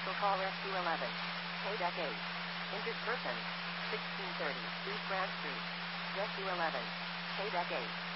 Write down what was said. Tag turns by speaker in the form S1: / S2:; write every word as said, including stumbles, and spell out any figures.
S1: Special call Rescue eleven. Paydeck eight. Injured person. sixteen thirty East Grand Street. Rescue eleven. Paydeck eight.